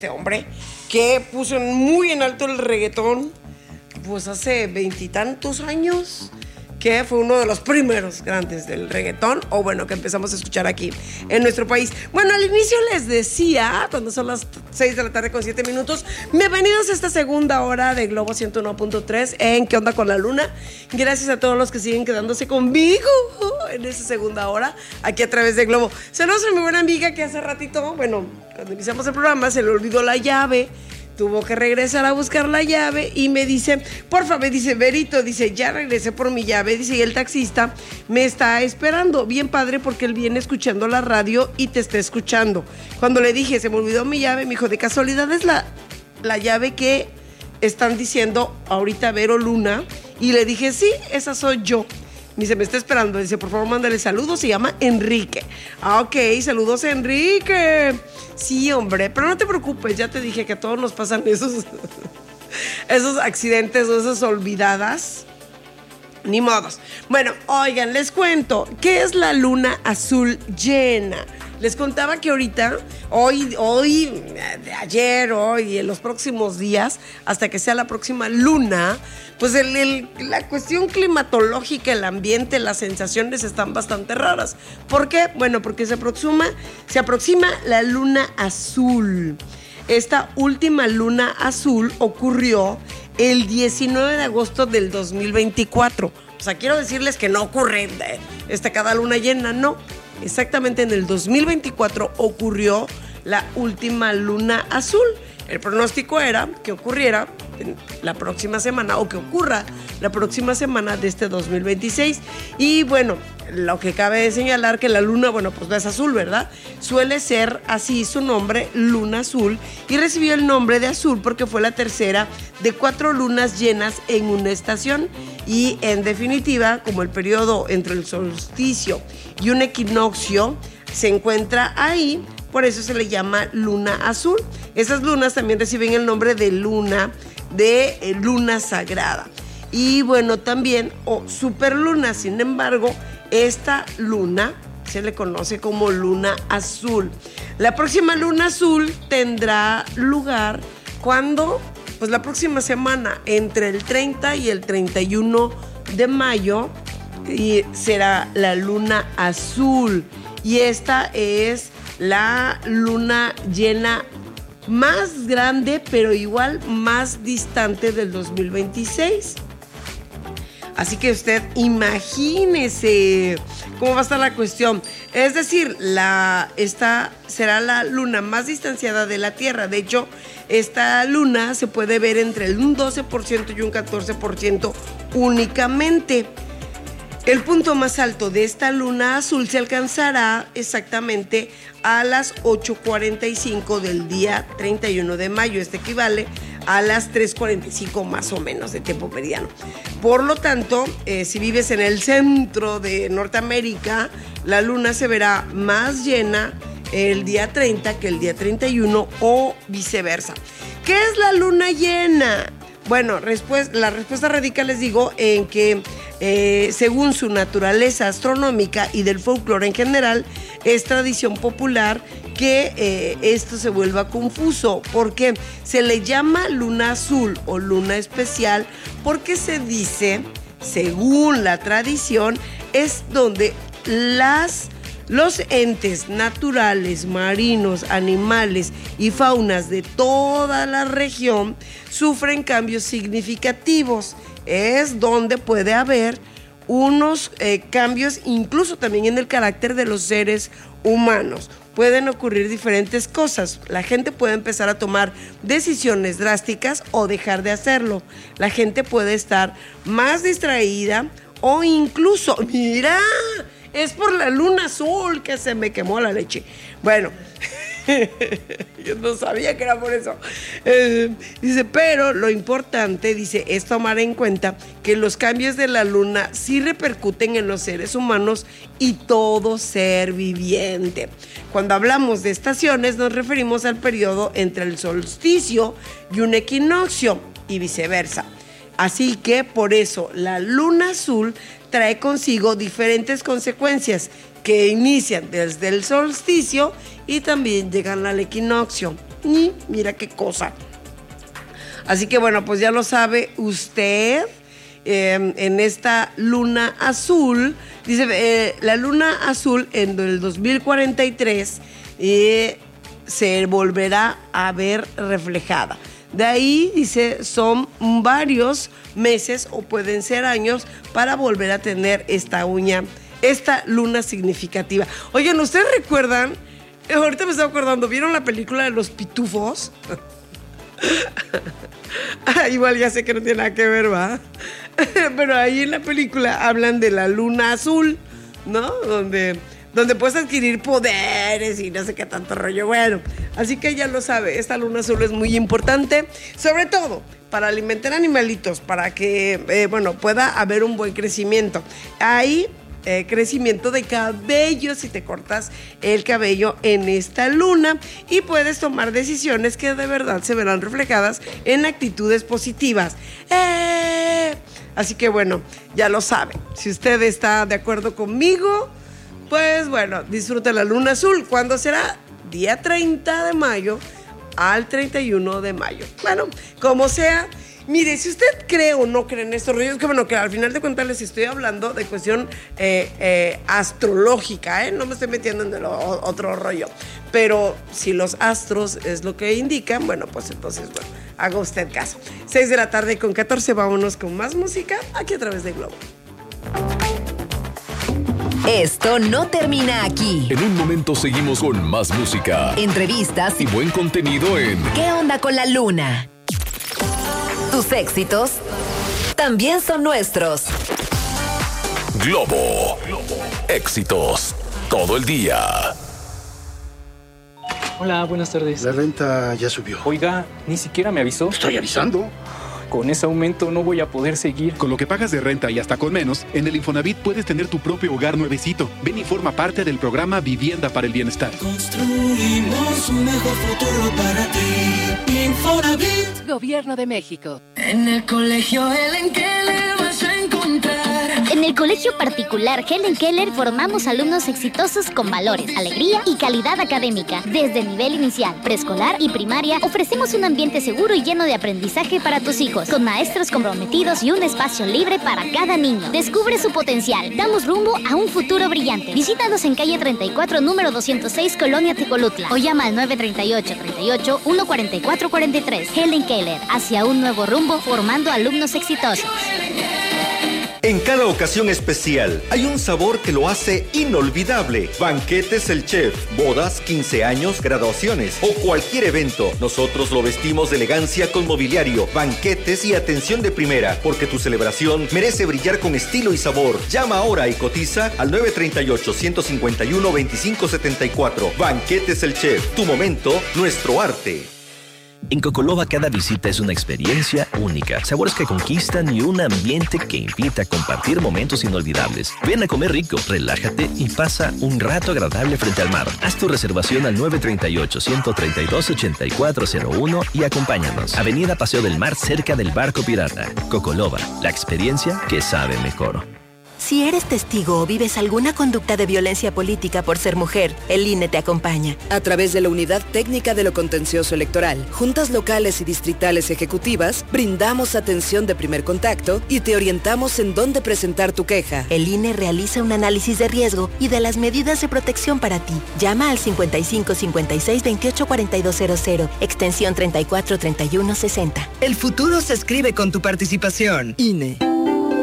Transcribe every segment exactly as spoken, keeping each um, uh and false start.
Este hombre que puso muy en alto el reggaetón, pues hace veintitantos años, que fue uno de los primeros grandes del reggaetón, o bueno, que empezamos a escuchar aquí en nuestro país. Bueno, al inicio les decía, cuando son las seis de la tarde con siete minutos, bienvenidos a esta segunda hora de Globo ciento uno punto tres en ¿Qué onda con la luna? Gracias a todos los que siguen quedándose conmigo en esa segunda hora, aquí a través de Globo. Saludos a mi buena amiga que hace ratito, bueno, cuando iniciamos el programa se le olvidó la llave. Tuvo que regresar a buscar la llave y me dice, porfa, me dice, Berito, dice, ya regresé por mi llave, dice, y el taxista me está esperando. Bien padre porque él viene escuchando la radio y te está escuchando. Cuando le dije, se me olvidó mi llave, me dijo, de casualidad es la, la llave que están diciendo ahorita Vero Luna. Y le dije, sí, esa soy yo. Me dice, me está esperando. Dice, por favor, mándale saludos. Se llama Enrique. Ah, ok, saludos, Enrique. Sí, hombre, pero no te preocupes. Ya te dije que a todos nos pasan esos, esos accidentes o esas olvidadas. Ni modos. Bueno, oigan, les cuento. ¿Qué es la luna azul llena? Les contaba que ahorita, hoy, hoy, de ayer, hoy, en los próximos días, hasta que sea la próxima luna, pues el, el, la cuestión climatológica, el ambiente, las sensaciones están bastante raras. ¿Por qué? Bueno, porque se aproxima, se aproxima la luna azul. Esta última luna azul ocurrió el diecinueve de agosto del dos mil veinticuatro. O sea, quiero decirles que no ocurre esta cada luna llena, no. Exactamente en el dos mil veinticuatro ocurrió la última luna azul. El pronóstico era que ocurriera en la próxima semana o que ocurra la próxima semana de este dos mil veintiséis. Y bueno, lo que cabe de señalar que la luna, bueno, pues no es azul, ¿verdad? Suele ser así su nombre, luna azul, y recibió el nombre de azul porque fue la tercera de cuatro lunas llenas en una estación. Y en definitiva, como el periodo entre el solsticio y un equinoccio se encuentra ahí, por eso se le llama luna azul. Esas lunas también reciben el nombre de luna, de eh, luna sagrada. Y bueno, también, o superluna. Sin embargo, esta luna se le conoce como luna azul. La próxima luna azul tendrá lugar cuando, pues la próxima semana, entre el treinta y el treinta y uno de mayo, y será la luna azul. Y esta es la luna llena más grande, pero igual más distante del dos mil veintiséis. Así que usted imagínese cómo va a estar la cuestión. Es decir, la, esta será la luna más distanciada de la Tierra. De hecho, esta luna se puede ver entre un doce por ciento y un catorce por ciento únicamente. El punto más alto de esta luna azul se alcanzará exactamente a las ocho cuarenta y cinco del día treinta y uno de mayo. Este equivale a las tres cuarenta y cinco más o menos de tiempo meridiano. Por lo tanto, eh, si vives en el centro de Norteamérica, la luna se verá más llena el día treinta que el día treinta y uno o viceversa. ¿Qué es la luna llena? Bueno, respuesta, la respuesta radica, les digo, en que eh, según su naturaleza astronómica y del folclore en general, es tradición popular que eh, esto se vuelva confuso, porque se le llama luna azul o luna especial, porque se dice, según la tradición, es donde las... los entes naturales, marinos, animales y faunas de toda la región sufren cambios significativos. Es donde puede haber unos eh, cambios incluso también en el carácter de los seres humanos. Pueden ocurrir diferentes cosas. La gente puede empezar a tomar decisiones drásticas o dejar de hacerlo. La gente puede estar más distraída o incluso, mira, es por la luna azul que se me quemó la leche. Bueno, yo no sabía que era por eso. Eh, dice, pero lo importante, dice, es tomar en cuenta que los cambios de la luna sí repercuten en los seres humanos y todo ser viviente. Cuando hablamos de estaciones, nos referimos al periodo entre el solsticio y un equinoccio y viceversa. Así que por eso la luna azul trae consigo diferentes consecuencias que inician desde el solsticio y también llegan al equinoccio. Y mira qué cosa. Así que bueno, pues ya lo sabe usted. Eh, en esta luna azul, dice, eh, la luna azul en el dos mil cuarenta y tres eh, se volverá a ver reflejada. De ahí, dice, son varios meses o pueden ser años para volver a tener esta uña, esta luna significativa. Oigan, ¿ustedes recuerdan? Ahorita me estaba acordando, ¿vieron la película de los pitufos? Ah, igual ya sé que no tiene nada que ver, ¿va? Pero ahí en la película hablan de la luna azul, ¿no? Donde, donde puedes adquirir poderes y no sé qué tanto rollo. Bueno, así que ya lo sabe, esta luna azul es muy importante, sobre todo para alimentar animalitos, para que, eh, bueno, pueda haber un buen crecimiento. Ahí... Eh, crecimiento de cabello si te cortas el cabello en esta luna, y puedes tomar decisiones que de verdad se verán reflejadas en actitudes positivas. ¡Eh! Así que bueno, ya lo sabe. Si usted está de acuerdo conmigo, pues bueno, disfruta la luna azul. ¿Cuándo será? Día treinta de mayo al treinta y uno de mayo. Bueno, como sea. Mire, si usted cree o no cree en estos rollos, que bueno, que al final de cuentas les estoy hablando de cuestión eh, eh, astrológica, ¿eh? No me estoy metiendo en el o, otro rollo. Pero si los astros es lo que indican, bueno, pues entonces, bueno, haga usted caso. seis de la tarde con catorce, vámonos con más música aquí a través de Globo. Esto no termina aquí. En un momento seguimos con más música, entrevistas y buen contenido en ¿Qué onda con la luna? Tus éxitos también son nuestros. Globo. Éxitos todo el día. Hola, buenas tardes. La renta ya subió. Oiga, ni siquiera me avisó. Estoy avisando. Con ese aumento no voy a poder seguir. Con lo que pagas de renta y hasta con menos, en el Infonavit puedes tener tu propio hogar nuevecito. Ven y forma parte del programa Vivienda para el Bienestar. Construimos un mejor futuro para ti. Infonavit. Gobierno de México. En el colegio Helen Keller vas a encontrar. En el colegio particular Helen Keller formamos alumnos exitosos con valores, alegría y calidad académica. Desde nivel inicial, preescolar y primaria, ofrecemos un ambiente seguro y lleno de aprendizaje para tus hijos, con maestros comprometidos y un espacio libre para cada niño. Descubre su potencial. Damos rumbo a un futuro brillante. Visítanos en calle treinta y cuatro, número doscientos seis, Colonia Tecolutla, o llama al nueve tres ocho, tres ocho, uno cuatro cuatro cuatro tres. Helen Keller, hacia un nuevo rumbo, formando alumnos exitosos. En cada ocasión especial hay un sabor que lo hace inolvidable. Banquetes El Chef, bodas, quince años, graduaciones o cualquier evento. Nosotros lo vestimos de elegancia con mobiliario, banquetes y atención de primera, porque tu celebración merece brillar con estilo y sabor. Llama ahora y cotiza al nueve tres ocho, uno cinco uno, dos cinco siete cuatro. Banquetes El Chef, tu momento, nuestro arte. En Cocoloba cada visita es una experiencia única, sabores que conquistan y un ambiente que invita a compartir momentos inolvidables. Ven a comer rico, relájate y pasa un rato agradable frente al mar. Haz tu reservación al nueve tres ocho, uno tres dos, ocho cuatro cero uno y acompáñanos. Avenida Paseo del Mar, cerca del Barco Pirata. Cocoloba, la experiencia que sabe mejor. Si eres testigo o vives alguna conducta de violencia política por ser mujer, el I N E te acompaña. A través de la Unidad Técnica de lo Contencioso Electoral, juntas locales y distritales ejecutivas, brindamos atención de primer contacto y te orientamos en dónde presentar tu queja. El I N E realiza un análisis de riesgo y de las medidas de protección para ti. Llama al cincuenta y cinco, cincuenta y seis, veintiocho, cuarenta y dos cero cero, extensión treinta y cuatro, treinta y uno, sesenta. El futuro se escribe con tu participación. I N E.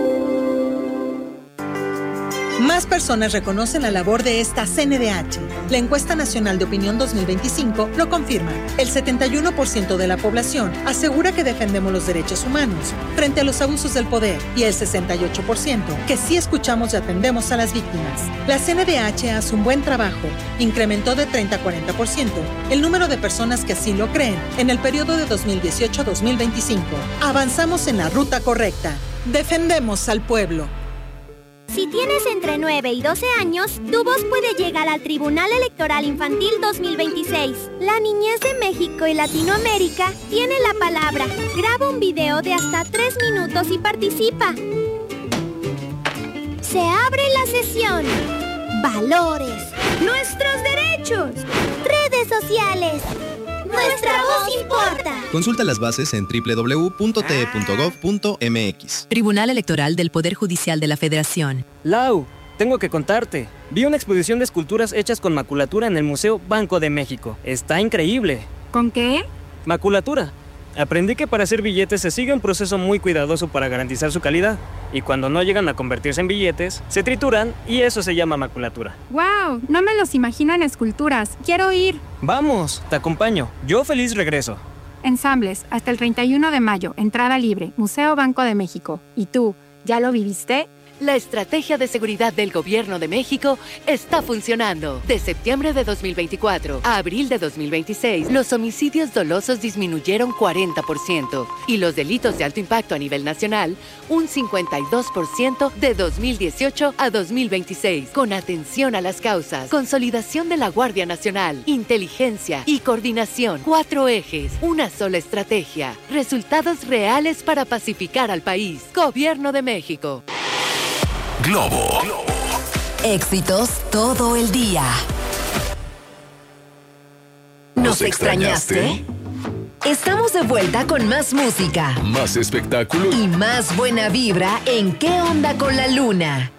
Más personas reconocen la labor de esta C N D H. La Encuesta Nacional de Opinión dos mil veinticinco lo confirma. El setenta y uno por ciento de la población asegura que defendemos los derechos humanos frente a los abusos del poder y el sesenta y ocho por ciento que sí escuchamos y atendemos a las víctimas. La C N D H hace un buen trabajo. Incrementó de treinta a cuarenta por ciento el número de personas que así lo creen en el periodo de dos mil dieciocho a dos mil veinticinco. Avanzamos en la ruta correcta. Defendemos al pueblo. Si tienes entre nueve y doce años, tu voz puede llegar al Tribunal Electoral Infantil dos mil veintiséis. La niñez de México y Latinoamérica tiene la palabra. Graba un video de hasta tres minutos y participa. Se abre la sesión. Valores. Nuestros derechos. Redes sociales. Nuestra voz importa. Consulta las bases en doble u doble u doble u punto t e punto gov punto m x. Tribunal Electoral del Poder Judicial de la Federación. Lau, tengo que contarte. Vi una exposición de esculturas hechas con maculatura en el Museo Banco de México. Está increíble. ¿Con qué? Maculatura. Aprendí que para hacer billetes se sigue un proceso muy cuidadoso para garantizar su calidad. Y cuando no llegan a convertirse en billetes, se trituran y eso se llama maculatura. ¡Wow! No me los imagino en esculturas. ¡Quiero ir! Vamos, te acompaño. Yo feliz regreso. Ensambles, hasta el treinta y uno de mayo, entrada libre, Museo Banco de México. ¿Y tú, ya lo viviste? La estrategia de seguridad del Gobierno de México está funcionando. De septiembre de dos mil veinticuatro a abril de dos mil veintiséis, los homicidios dolosos disminuyeron cuarenta por ciento y los delitos de alto impacto a nivel nacional un cincuenta y dos por ciento de dos mil dieciocho a dos mil veintiséis. Con atención a las causas, consolidación de la Guardia Nacional, inteligencia y coordinación. Cuatro ejes, una sola estrategia. Resultados reales para pacificar al país. Gobierno de México. Globo. Éxitos todo el día. ¿Nos extrañaste? Estamos de vuelta con más música, Más espectáculo y más buena vibra en ¿Qué onda con la luna?